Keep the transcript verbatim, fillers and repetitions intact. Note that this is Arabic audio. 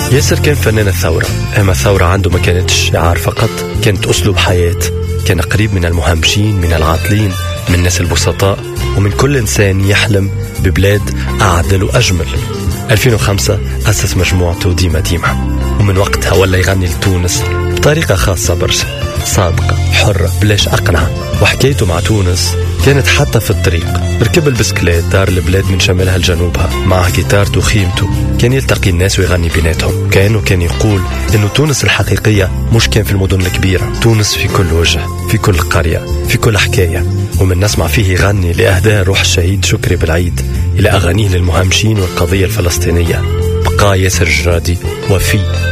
ياسر كان فنان الثورة، أما الثورة عنده ما كانت شعار فقط، كانت أسلوب حياة. كان قريب من المهمشين، من العاطلين، من الناس البسطاء، ومن كل إنسان يحلم ببلاد أعدل وأجمل. ألفين وخمسة أسس مجموعته ديما ديما، ومن وقتها ولا يغني لتونس بطريقة خاصة برشا، صادقة حرة بلاش أقنعة. وحكايته مع تونس كانت حتى في الطريق، ركب البسكليت دار البلاد من شمالها لجنوبها مع جيتارته وخيمته، كان يلتقي الناس ويغني بيناتهم. كانوا كان يقول إنه تونس الحقيقية مش كان في المدن الكبيرة، تونس في كل وجه، في كل قرية، في كل حكاية. ومن نسمع فيه يغني لأهداء روح الشهيد شكري بالعيد إلى أغانيه للمهمشين والقضية الفلسطينية. بقى ياسر الجرادي وفي